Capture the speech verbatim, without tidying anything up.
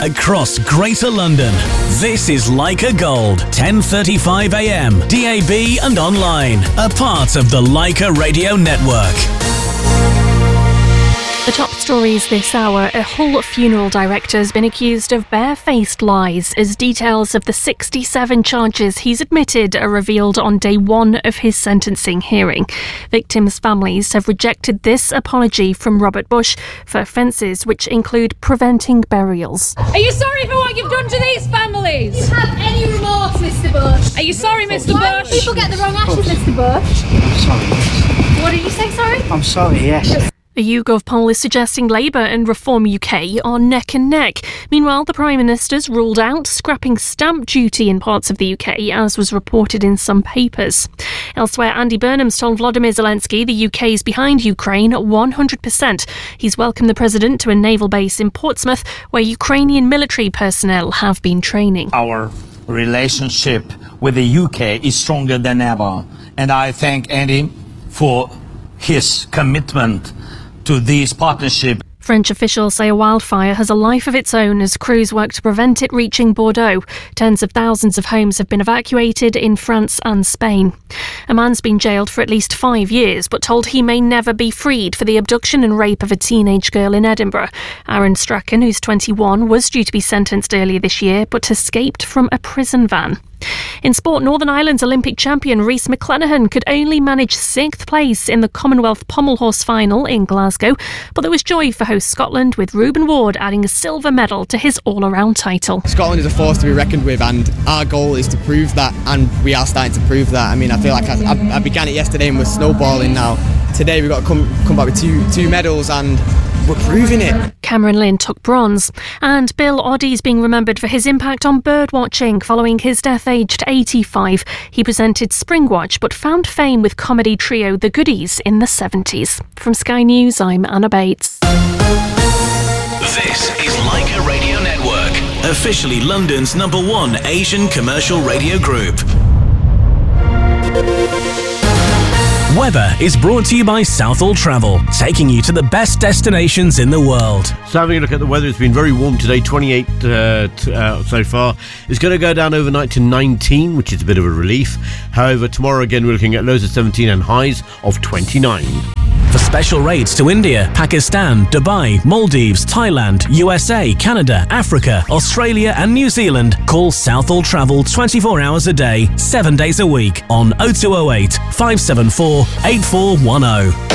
across Greater London. This is Leica Gold, ten thirty-five a m, D A B and online. A part of the Leica Radio Network. The top stories this hour. A Hull funeral director has been accused of barefaced lies as details of the sixty-seven charges he's admitted are revealed on day one of his sentencing hearing. Victims' families have rejected this apology from Robert Bush for offences which include preventing burials. Are you sorry for what you've done to these families? Do you have any remorse, Mister Bush? Are you sorry, Mister Why Bush? do people get the wrong ashes, Mister Bush? I'm sorry, yes. What did you say, sorry? I'm sorry, yes. A YouGov poll is suggesting Labour and Reform U K are neck and neck. Meanwhile, the Prime Minister's ruled out scrapping stamp duty in parts of the U K, as was reported in some papers. Elsewhere, Andy Burnham's told Volodymyr Zelensky the U K is behind Ukraine one hundred percent. He's welcomed the President to a naval base in Portsmouth, where Ukrainian military personnel have been training. Our relationship with the U K is stronger than ever, and I thank Andy for his commitment to this partnership. French officials say a wildfire has a life of its own as crews work to prevent it reaching Bordeaux. Tens of thousands of homes have been evacuated in France and Spain. A man's been jailed for at least five years, but told he may never be freed for the abduction and rape of a teenage girl in Edinburgh. Aaron Strachan, who's twenty-one, was due to be sentenced earlier this year, but escaped from a prison van. In sport, Northern Ireland's Olympic champion Rhys McClenaghan could only manage sixth place in the Commonwealth Pommel Horse final in Glasgow, but there was joy for host Scotland, with Reuben Ward adding a silver medal to his all-around title. Scotland is a force to be reckoned with, and our goal is to prove that, and we are starting to prove that. I mean, I feel like I, I, I began it yesterday and we're snowballing now. Today we've got to come, come back with two, two medals, and we're proving it. Cameron Lynn took bronze. And Bill Oddie's being remembered for his impact on bird watching following his death aged eighty-five. He presented Springwatch but found fame with comedy trio The Goodies in the seventies. From Sky News, I'm Anna Bates. This is Leica Radio Network, officially London's number one Asian commercial radio group. Weather is brought to you by Southall Travel, taking you to the best destinations in the world. So having a look at the weather, it's been very warm today, twenty-eight uh, t- uh, so far. It's going to go down overnight to nineteen, which is a bit of a relief. However, tomorrow again we're looking at lows of seventeen and highs of twenty-nine. For special rates to India, Pakistan, Dubai, Maldives, Thailand, U S A, Canada, Africa, Australia and New Zealand, call Southall Travel twenty-four hours a day, seven days a week on oh two oh eight, five seven four, eight four one oh.